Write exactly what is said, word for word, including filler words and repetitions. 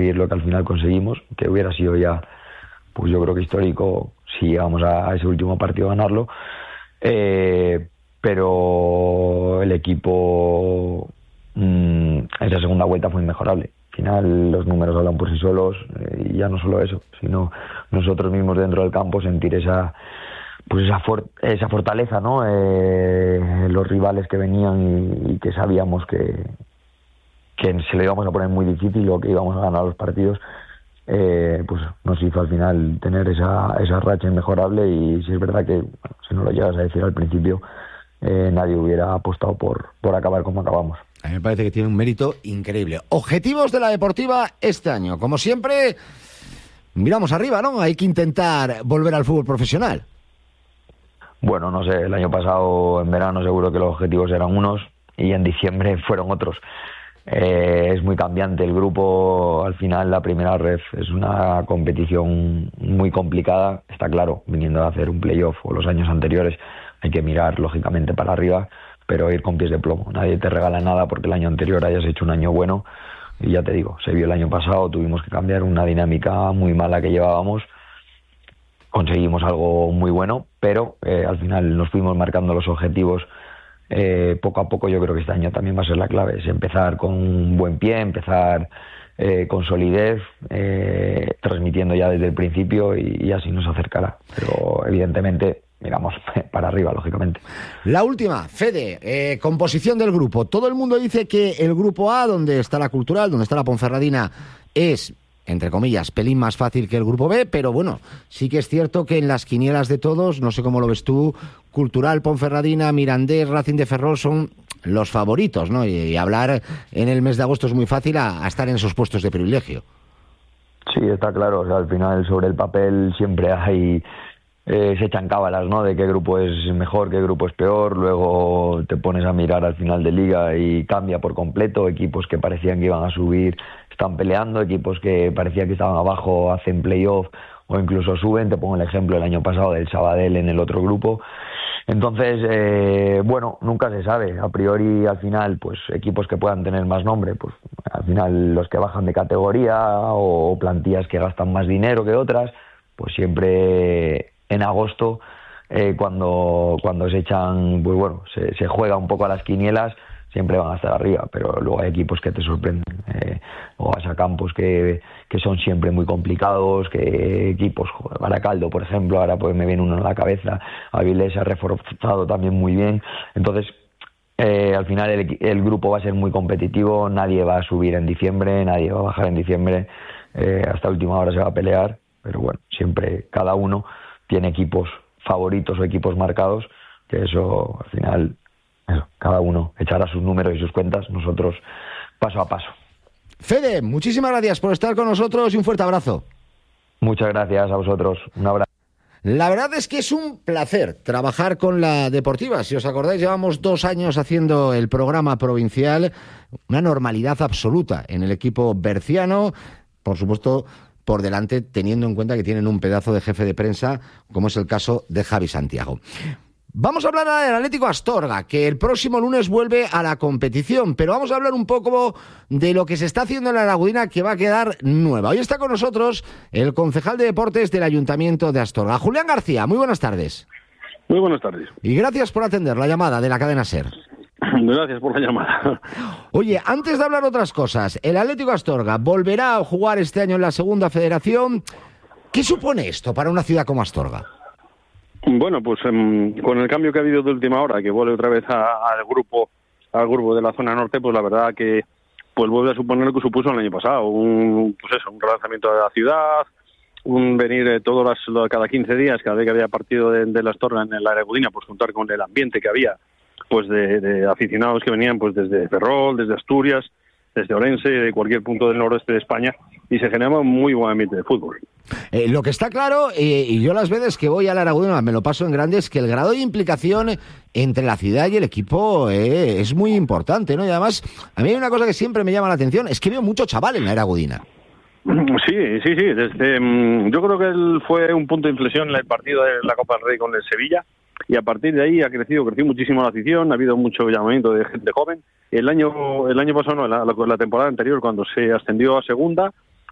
conseguir lo que al final conseguimos, que hubiera sido ya, pues yo creo que histórico si llegamos a ese último partido a ganarlo, eh, pero el equipo mmm, esa segunda vuelta fue inmejorable. Al final los números hablan por sí solos, eh, y ya no solo eso, sino nosotros mismos dentro del campo sentir esa pues esa, for- esa fortaleza, ¿no? Eh, los rivales que venían y, y que sabíamos que, que se lo íbamos a poner muy difícil o que íbamos a ganar los partidos, eh, pues nos hizo al final tener esa, esa racha inmejorable. Y si es verdad que, bueno, si no lo llegas a decir al principio, eh, nadie hubiera apostado por, por acabar como acabamos. A mí me parece que tiene un mérito increíble. Objetivos de la Deportiva este año. Como siempre, miramos arriba, ¿no? Hay que intentar volver al fútbol profesional. Bueno, no sé, el año pasado en verano seguro que los objetivos eran unos y en diciembre fueron otros. Eh, es muy cambiante el grupo. Al final la primera red es una competición muy complicada, está claro, viniendo a hacer un playoff o los años anteriores hay que mirar lógicamente para arriba, pero ir con pies de plomo. Nadie te regala nada porque el año anterior hayas hecho un año bueno, y ya te digo, se vio el año pasado, tuvimos que cambiar una dinámica muy mala que llevábamos, conseguimos algo muy bueno, pero eh, al final nos fuimos marcando los objetivos eh, poco a poco. Yo creo que este año también va a ser la clave, es empezar con un buen pie, empezar eh, con solidez, eh, transmitiendo ya desde el principio, y, y así nos acercará, pero evidentemente miramos para arriba, lógicamente. La última, Fede, eh, composición del grupo. Todo el mundo dice que el grupo A, donde está la Cultural, donde está la Ponferradina, es, entre comillas, pelín más fácil que el grupo B, pero bueno, sí que es cierto que en las quinielas de todos, no sé cómo lo ves tú, Cultural, Ponferradina, Mirandés, Racing de Ferrol son los favoritos, ¿no? Y, y hablar en el mes de agosto es muy fácil a, a estar en esos puestos de privilegio. Sí, está claro. O sea, al final sobre el papel siempre hay... Eh, se echan cábalas, ¿no? De qué grupo es mejor, qué grupo es peor. Luego te pones a mirar al final de liga y cambia por completo. Equipos que parecían que iban a subir están peleando, equipos que parecían que estaban abajo hacen playoff o incluso suben. Te pongo el ejemplo el año pasado del Sabadell en el otro grupo. Entonces, eh, bueno, nunca se sabe. A priori, al final, pues equipos que puedan tener más nombre, pues al final los que bajan de categoría o plantillas que gastan más dinero que otras, pues siempre en agosto, eh, cuando cuando se echan, pues bueno, se, se juega un poco a las quinielas, siempre van a estar arriba, pero luego hay equipos que te sorprenden, eh, o vas a campos que, que son siempre muy complicados, que equipos, Baracaldo, por ejemplo, ahora pues me viene uno en la cabeza, Avilés ha reforzado también muy bien. Entonces, eh, al final el, el grupo va a ser muy competitivo, nadie va a subir en diciembre, nadie va a bajar en diciembre, eh, hasta última hora se va a pelear, pero bueno, siempre cada uno tiene equipos favoritos o equipos marcados, que eso al final, eso, cada uno echará sus números y sus cuentas, nosotros paso a paso. Fede, muchísimas gracias por estar con nosotros y un fuerte abrazo. Muchas gracias a vosotros, un abrazo. La verdad es que es un placer trabajar con la Deportiva. Si os acordáis, llevamos dos años haciendo el programa provincial, una normalidad absoluta en el equipo berciano, por supuesto, por delante, teniendo en cuenta que tienen un pedazo de jefe de prensa, como es el caso de Javi Santiago. Vamos a hablar ahora del Atlético Astorga, que el próximo lunes vuelve a la competición, pero vamos a hablar un poco de lo que se está haciendo en la Aragudina, que va a quedar nueva. Hoy está con nosotros el concejal de Deportes del Ayuntamiento de Astorga, Julián García. Muy buenas tardes. Muy buenas tardes. Y gracias por atender la llamada de la cadena SER. Gracias por la llamada. Oye, antes de hablar otras cosas, el Atlético Astorga volverá a jugar este año en la segunda federación. ¿Qué supone esto para una ciudad como Astorga? Bueno, pues um, con el cambio que ha habido de última hora, que vuelve otra vez al grupo al grupo de la zona norte, pues la verdad que pues vuelve a suponer lo que supuso el año pasado, un pues eso, un relanzamiento de la ciudad, un venir eh, todos las, cada quince días, cada vez que había partido de, de la Astorga en la Aragudina, pues contar con el ambiente que había, pues de, de aficionados que venían pues desde Ferrol, desde Asturias, desde Orense, de cualquier punto del noroeste de España, y se generaba un muy buen ambiente de fútbol. Eh, lo que está claro, eh, y yo las veces que voy a la Aragudina me lo paso en grande, es que el grado de implicación entre la ciudad y el equipo eh, es muy importante, ¿no? Y además, a mí hay una cosa que siempre me llama la atención, es que veo mucho chaval en la Aragudina. Sí, sí, sí. Desde, yo creo que él fue un punto de inflexión en el partido de la Copa del Rey con el Sevilla, y a partir de ahí ha crecido, creció muchísimo la afición, ha habido mucho llamamiento de gente joven. El año, el año pasado, no, la, la, la temporada anterior, cuando se ascendió a segunda,